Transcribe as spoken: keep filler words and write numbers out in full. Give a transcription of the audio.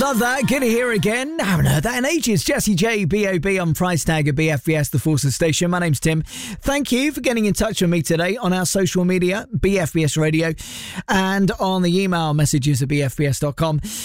Love that. Good to hear again. Haven't heard that in ages. Jessie J, B O B on price tag at B F B S, the Forces Station. My name's Tim. Thank you for getting in touch with me today on our social media, B F B S Radio, and on the email messages at b f b s dot com.